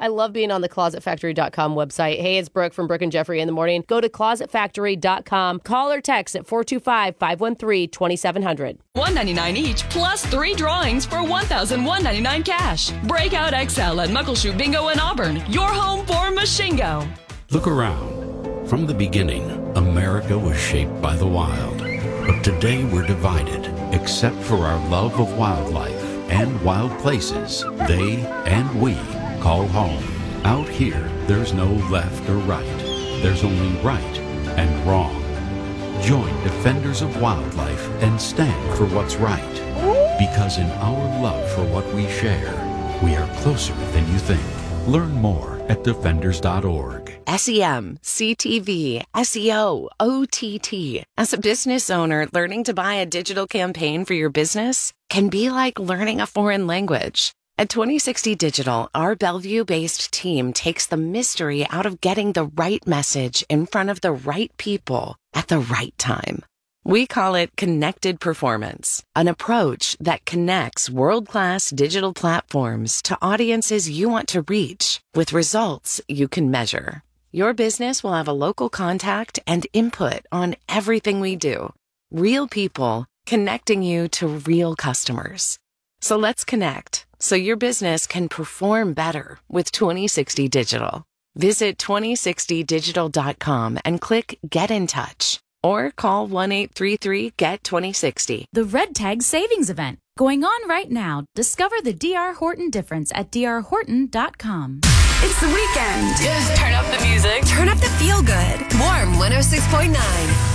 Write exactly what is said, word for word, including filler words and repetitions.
I love being on the closet factory dot com website. Hey, it's Brooke from Brooke and Jeffrey in the morning. Go to closet factory dot com. Call or text at four two five, five one three, two seven zero zero. one hundred ninety-nine each plus three drawings for one thousand one hundred ninety-nine cash. Breakout X L at Muckleshoot Bingo in Auburn. Your home for Machingo. Look around. From the beginning, America was shaped by the wild. But today we're divided, except for our love of wildlife and wild places they and we call home. Out here, there's no left or right. There's only right and wrong. Join Defenders of Wildlife and stand for what's right. Because in our love for what we share, we are closer than you think. Learn more at defenders dot org. S E M, C T V, S E O, O T T. As a business owner, learning to buy a digital campaign for your business can be like learning a foreign language. At twenty sixty Digital, our Bellevue-based team takes the mystery out of getting the right message in front of the right people at the right time. We call it Connected Performance, an approach that connects world-class digital platforms to audiences you want to reach with results you can measure. Your business will have a local contact and input on everything we do. Real people connecting you to real customers. So let's connect so your business can perform better with twenty sixty Digital. Visit twenty sixty digital dot com and click Get in Touch. Or call one eight three three, G E T, twenty sixty. The Red Tag Savings Event, going on right now. Discover the D R Horton difference at D R Horton dot com. It's the weekend. Just turn up the music. Turn up the feel good. Warm one oh six point nine.